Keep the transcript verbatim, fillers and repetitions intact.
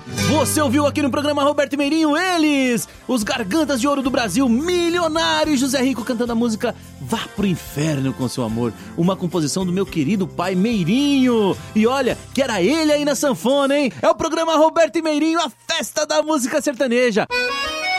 Você ouviu aqui no programa Roberto e Meirinho, eles, os Gargantas de Ouro do Brasil, Milionário, José Rico cantando a música Vá Pro Inferno com Seu Amor, uma composição do meu querido pai Meirinho. E olha, que era ele aí na sanfona, hein? É o programa Roberto e Meirinho, a festa da música sertaneja.